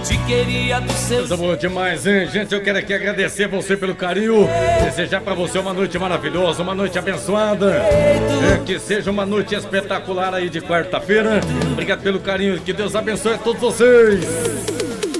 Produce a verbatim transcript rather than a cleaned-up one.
te queria do seu... Coisa boa demais, hein, gente? Eu quero aqui agradecer você pelo carinho, desejar pra você uma noite maravilhosa, uma noite abençoada, é, que seja uma noite espetacular aí de quarta-feira. Obrigado pelo carinho, que Deus abençoe a todos vocês.